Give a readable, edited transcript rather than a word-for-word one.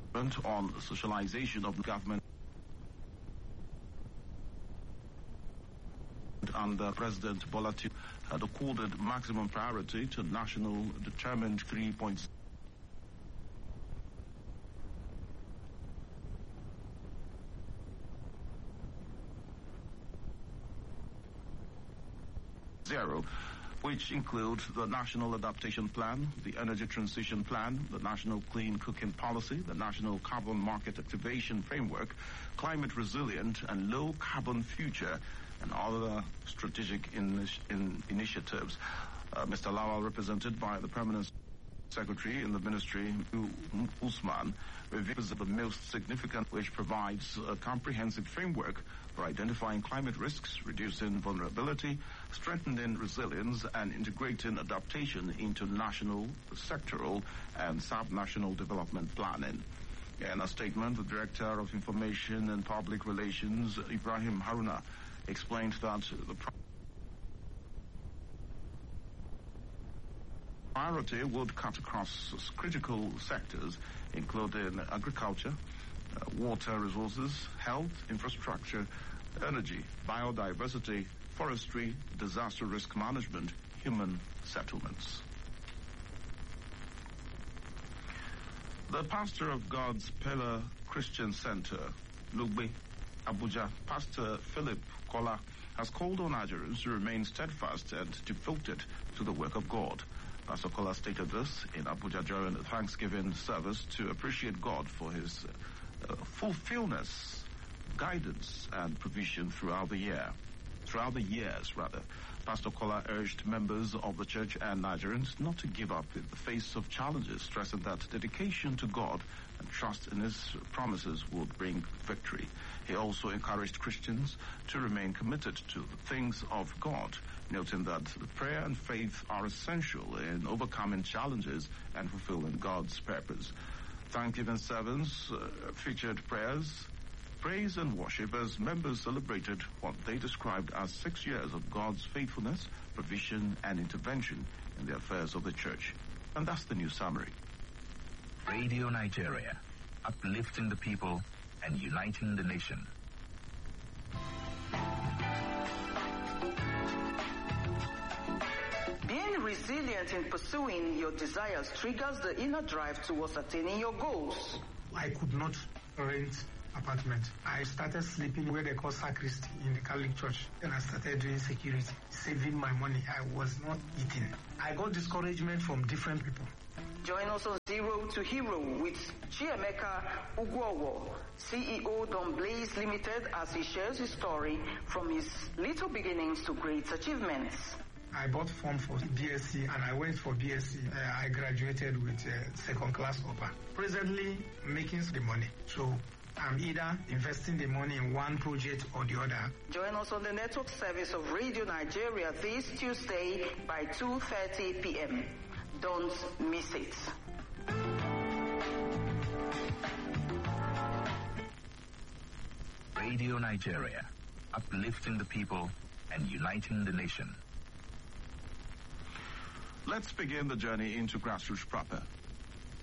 on socialization of the government under President Bola Tinubu had accorded maximum priority to national determined 3.0 which include the National Adaptation Plan, the Energy Transition Plan, the National Clean Cooking Policy, the National Carbon Market Activation Framework, Climate Resilient and Low Carbon Future, and other strategic initiatives. Mr. Lawal, represented by the Permanent Secretary in the Ministry, Usman, reveals the most significant, which provides a comprehensive framework for identifying climate risks, reducing vulnerability, strengthening resilience, and integrating adaptation into national, sectoral, and sub-national development planning. In a statement, the Director of Information and Public Relations, Ibrahim Haruna, explained that the priority would cut across critical sectors, including agriculture, water resources, health, infrastructure, energy, biodiversity, forestry, disaster risk management, human settlements. The pastor of God's Pillar Christian Center, Lugbe, Abuja, Pastor Philip Kola, has called on Nigerians to remain steadfast and devoted to the work of God. Pastor Kola stated this in Abuja during a Thanksgiving service to appreciate God for his fulfillment, guidance, and provision throughout the years. Pastor Kola urged members of the church and Nigerians not to give up in the face of challenges, stressing that dedication to God and trust in his promises would bring victory. He also encouraged Christians to remain committed to the things of God, noting that prayer and faith are essential in overcoming challenges and fulfilling God's purpose. Thanksgiving service featured prayers, praise, and worship as members celebrated what they described as 6 years of God's faithfulness, provision, and intervention in the affairs of the church. And that's the news summary. Radio Nigeria, uplifting the people and uniting the nation. Being resilient in pursuing your desires triggers the inner drive towards attaining your goals. I could not rent apartment. I started sleeping where they call sacristy in the Catholic Church. Then I started doing security, saving my money. I was not eating. I got discouragement from different people. Join us on Zero to Hero with Chiemeka Ugwowo, CEO Don Blaze Limited, as he shares his story from his little beginnings to great achievements. I bought form for BSc and I went for BSc. I graduated with second class upper. Presently making the money. So I'm either investing the money in one project or the other. Join us on the network service of Radio Nigeria this Tuesday by 2:30 p.m. Don't miss it. Radio Nigeria, uplifting the people and uniting the nation. Let's begin the journey into grassroots proper.